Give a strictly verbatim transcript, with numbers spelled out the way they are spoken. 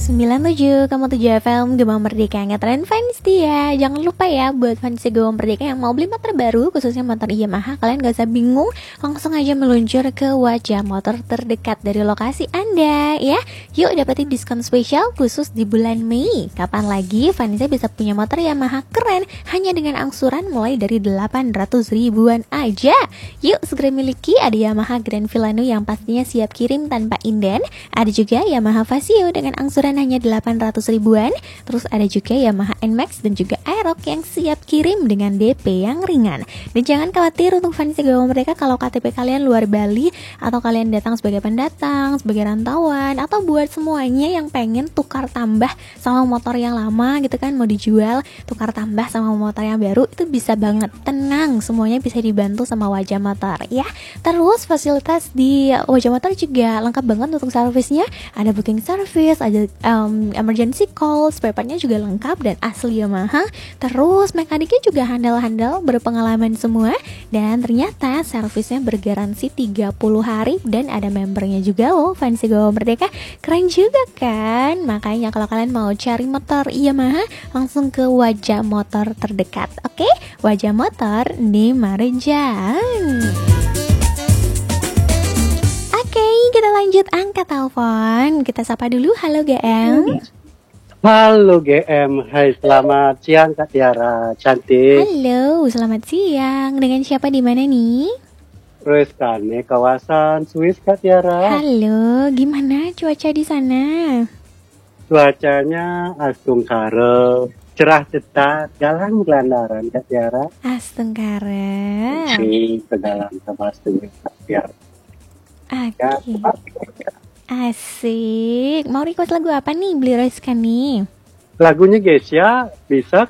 sembilan tujuh koma tujuh F M Gema Merdeka Ngetren fans dia. Jangan lupa ya buat fans Gema Merdeka yang mau beli motor baru, khususnya motor Yamaha, kalian gak usah bingung, langsung aja meluncur ke Wajah Motor terdekat dari lokasi Anda ya. Yuk dapetin diskon spesial khusus di bulan Mei. Kapan lagi fansnya bisa punya motor Yamaha keren hanya dengan angsuran mulai dari delapan ratus ribuan aja. Yuk segera miliki. Ada Yamaha Grand Filano yang pastinya siap kirim tanpa inden. Ada juga Yamaha Vasio dengan angsuran hanya delapan ratus ribuan. Terus ada juga Yamaha N-Max dan juga Aerox yang siap kirim dengan D P yang ringan. Dan jangan khawatir untuk fans Gema Merdeka kalau K T P kalian luar Bali, atau kalian datang sebagai pendatang, sebagai rantauan, atau buat semuanya yang pengen tukar tambah sama motor yang lama gitu kan, mau dijual, tukar tambah sama motor yang baru, itu bisa banget. Tenang, semuanya bisa dibantu sama Wajah Motor ya. Terus fasilitas di Wajah Motor juga lengkap banget untuk servisnya. Ada booking service, ada um, emergency call, spare partnya juga lengkap dan asli Yamaha. Terus mekaniknya juga handal-handal, berpengalaman semua. Dan ternyata servisnya bergaransi tiga puluh hari dan ada membernya juga loh, fans Gema Merdeka. Keren juga kan? Makanya kalau kalian mau cari motor Yamaha, langsung ke Wajah Motor terdekat. Oke, Wajah Motor di Marjan. Oke, kita lanjut angkat telepon. Kita sapa dulu. Halo G M. Halo G M. Hai, selamat siang Kak Tiara. Cantik. Halo, selamat siang. Dengan siapa di mana nih? Reskane, kawasan Swiss Kak Tiara. Halo, gimana cuaca di sana? Cuacanya astung kare, cerah cetat, jalan gelandaran Kak Tiara. Astengkara. Si kedalam sama Swiss Kak Tiara. Ya, Oke. Asik. Mau request lagu apa nih? Beli Reska nih. lagunya Gesia bisa